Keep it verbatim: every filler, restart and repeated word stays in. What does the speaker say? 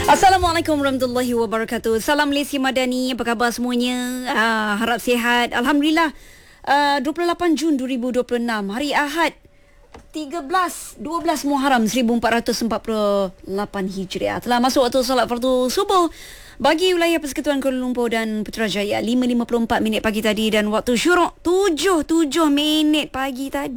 Assalamualaikum warahmatullahi wabarakatuh. Salam Malaysia Madani. Apa khabar semuanya? Uh, harap sihat. Alhamdulillah. Uh, dua puluh lapan Jun dua ribu dua puluh enam, hari Ahad, tiga belas dua belas Muharram seribu empat ratus empat puluh lapan Hijriah. Telah masuk waktu solat fardu subuh bagi wilayah Persekutuan Kuala Lumpur dan Putrajaya. Lima lima puluh empat minit pagi tadi, dan waktu syuruk tujuh tujuh minit pagi tadi.